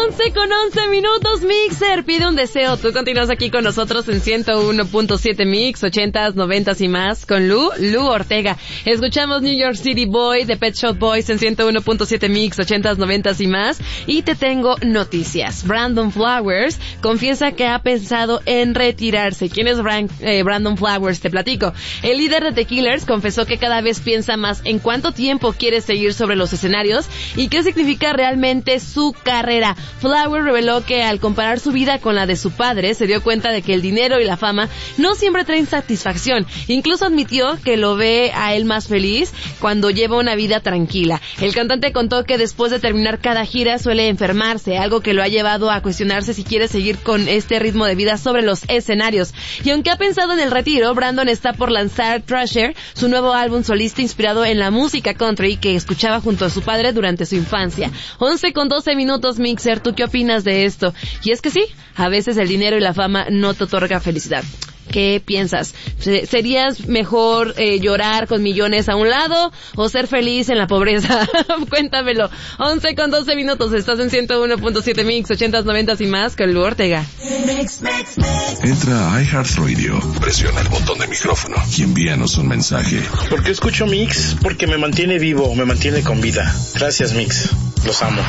11:11 Mixer, pide un deseo. Tú continúas aquí con nosotros en 101.7 Mix, 80s, 90s y más, con Lu Ortega. Escuchamos New York City Boy de Pet Shop Boys en 101.7 Mix, 80s, 90s y más. Y te tengo noticias. Brandon Flowers confiesa que ha pensado en retirarse. ¿Quién es Brandon Flowers? Te platico. El líder de The Killers confesó que cada vez piensa más en cuánto tiempo quiere seguir sobre los escenarios y qué significa realmente su carrera. Flowers reveló que al comparar su vida con la de su padre, se dio cuenta de que el dinero y la fama no siempre traen satisfacción. Incluso admitió que lo ve a él más feliz cuando lleva una vida tranquila. El cantante contó que después de terminar cada gira suele enfermarse, algo que lo ha llevado a cuestionarse si quiere seguir con este ritmo de vida sobre los escenarios. Y aunque ha pensado en el retiro, Brandon está por lanzar Thrasher, su nuevo álbum solista inspirado en la música country que escuchaba junto a su padre durante su infancia. 11:12 Mixer, ¿tú qué opinas de esto? Y es que sí, a veces el dinero y la fama no te otorga felicidad. ¿Qué piensas? ¿Serías mejor llorar con millones a un lado o ser feliz en la pobreza? Cuéntamelo. 11:12, estás en 101.7 Mix, 80s, 90s y más con Lu Ortega. Entra a iHeartRadio, presiona el botón de micrófono y envíanos un mensaje. ¿Por qué escucho Mix? Porque me mantiene vivo, me mantiene con vida. Gracias, Mix. Los amo.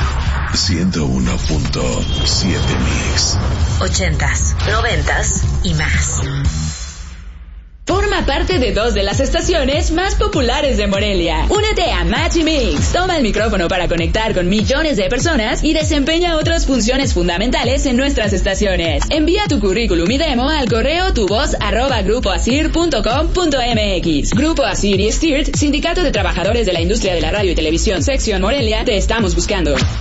101.7 Mix. 80s, 90s y más. Forma parte de 2 de las estaciones más populares de Morelia. Únete a Match y Mix. Toma el micrófono para conectar con millones de personas y desempeña otras funciones fundamentales en nuestras estaciones. Envía tu currículum y demo al correo tuvoz@grupoasir.com.mx. Grupo Asir y Stirt, Sindicato de Trabajadores de la Industria de la Radio y Televisión, Sección Morelia, te estamos buscando.